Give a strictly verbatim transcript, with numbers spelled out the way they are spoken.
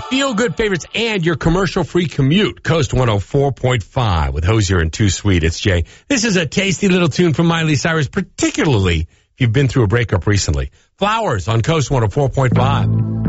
feel-good favorites and your commercial-free commute. Coast one oh four point five with Hosier and Too Sweet. It's Jay. This is a tasty little tune from Miley Cyrus, particularly if you've been through a breakup recently. Flowers on Coast one oh four point five.